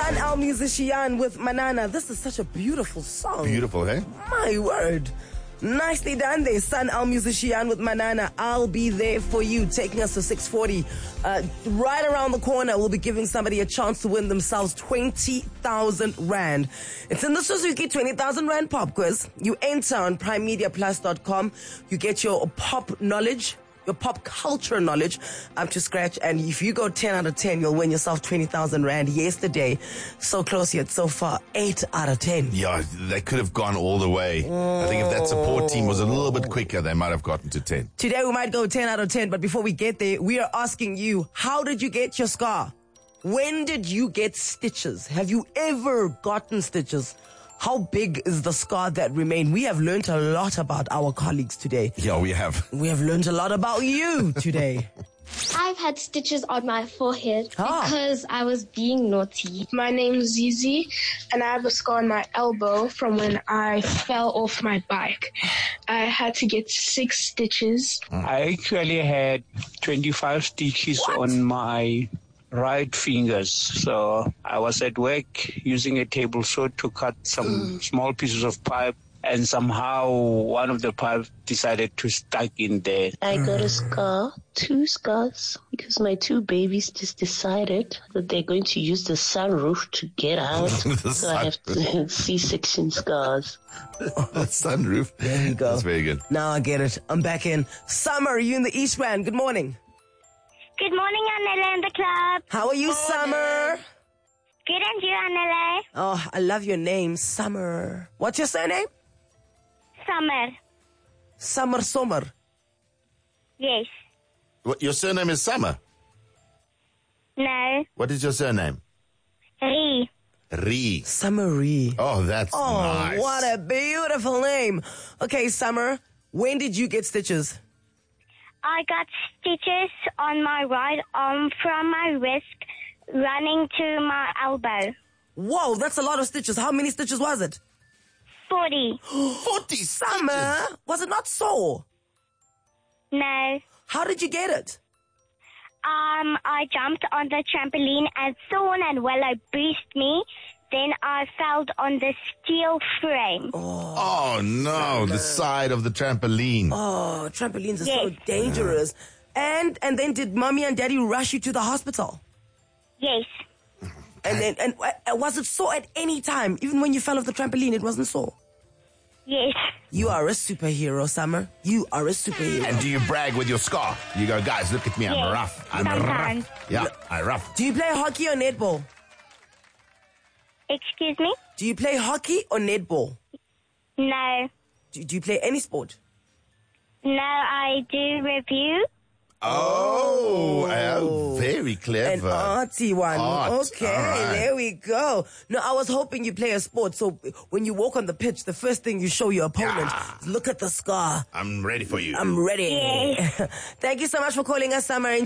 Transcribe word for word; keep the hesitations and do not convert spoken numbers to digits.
Sun El Musician with Manana. This is such a beautiful song. Beautiful, hey? My word. Nicely done there, Sun El Musician with Manana. I'll be there for you, taking us to six forty. Uh, right around the corner, we'll be giving somebody a chance to win themselves twenty thousand rand. It's in the Suzuki twenty thousand rand pop quiz. You enter on prime media plus dot com. You get your pop knowledge, your pop culture knowledge up to scratch. And if you go ten out of ten, you'll win yourself twenty thousand rand. Yesterday, so close yet so far, eight out of ten. Yeah, they could have gone all the way. Oh. I think if that support team was a little bit quicker, they might have gotten to ten. Today we might go ten out of ten, but before we get there, we are asking you, how did you get your scar? When did you get stitches? Have you ever gotten stitches? How big is the scar that remained? We have learned a lot about our colleagues today. Yeah, we have. We have learned a lot about you today. I've had stitches on my forehead ah. because I was being naughty. My name's Zizi, and I have a scar on my elbow from when I fell off my bike. I had to get six stitches. I actually had twenty-five stitches what? on my right fingers. So I was at work using a table saw to cut some small pieces of pipe, and somehow one of the pipes decided to stuck in there. I got a scar, two scars, because my two babies just decided that they're going to use the sunroof to get out. So I have to C-section scars. The sunroof. There you go. That's very good. Now I get it. I'm back in. Summer, you in the East Rand. Good morning. Good morning, Anela and the club. How are you, Summer? Good, and you, Anela? Oh, I love your name, Summer. What's your surname? Summer. Summer Sommer. Yes. What, your surname is Summer? No. What is your surname? Ree. Ree. Summery. Oh, that's oh, nice. What a beautiful name. Okay, Summer, when did you get stitches? I got stitches on my right arm from my wrist running to my elbow. Whoa, that's a lot of stitches. How many stitches was it? Forty. Forty Summer, stitches. was it not sore? No. How did you get it? Um, I jumped on the trampoline and Thorn and Willow boosted me. Then I fell on the steel frame. Oh, oh no, the side of the trampoline. Oh, trampolines are yes. so dangerous. And and then did mommy and daddy rush you to the hospital? Yes. And then and uh, was it sore at any time? Even when you fell off the trampoline, it wasn't sore? Yes. You are a superhero, Summer. You are a superhero. And do you brag with your scar? You go, guys, look at me, I'm yes. rough. I'm Sometimes. rough. Yeah, I'm rough. Do you play hockey or netball? Excuse me? Do you play hockey or netball? No. Do, do you play any sport? No, I do review. Oh, oh, very clever. An arty one. Art. Okay, right. There we go. No, I was hoping you play a sport, so when you walk on the pitch, the first thing you show your opponent Yeah. is look at the scar. I'm ready for you. I'm ready. Yes. Thank you so much for calling us, Summer.